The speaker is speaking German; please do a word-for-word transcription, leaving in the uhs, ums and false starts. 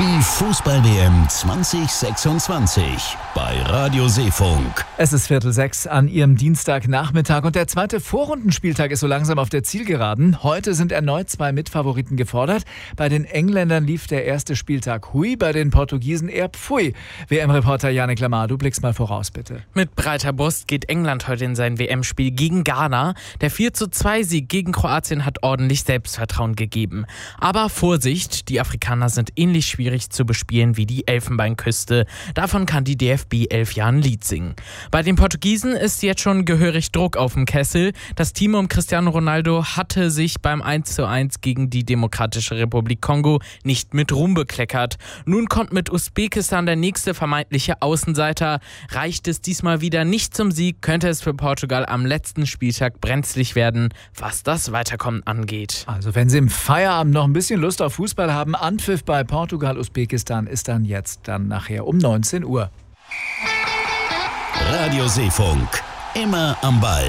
Die Fußball-W M zwanzig sechsundzwanzig bei Radio Seefunk. Es ist Viertel sechs an Ihrem Dienstagnachmittag und der zweite Vorrundenspieltag ist so langsam auf der Zielgeraden. Heute sind erneut zwei Mitfavoriten gefordert. Bei den Engländern lief der erste Spieltag hui, bei den Portugiesen eher pfui. W M-Reporter Yannick Lamar, du blickst mal voraus, bitte. Mit breiter Brust geht England heute in sein W M-Spiel gegen Ghana. Der vier zu zwei Sieg gegen Kroatien hat ordentlich Selbstvertrauen gegeben. Aber Vorsicht, die Afrikaner sind ähnlich schwierig zu bespielen wie die Elfenbeinküste. Davon kann die D F B elf Jahren ein Lied singen. Bei den Portugiesen ist jetzt schon gehörig Druck auf dem Kessel. Das Team um Cristiano Ronaldo hatte sich beim eins zu eins gegen die Demokratische Republik Kongo nicht mit Ruhm bekleckert. Nun kommt mit Usbekistan der nächste vermeintliche Außenseiter. Reicht es diesmal wieder nicht zum Sieg, könnte es für Portugal am letzten Spieltag brenzlig werden, was das Weiterkommen angeht. Also wenn Sie im Feierabend noch ein bisschen Lust auf Fußball haben, Anpfiff bei Portugal Usbekistan ist dann jetzt dann nachher um neunzehn Uhr. Radio Seefunk, immer am Ball.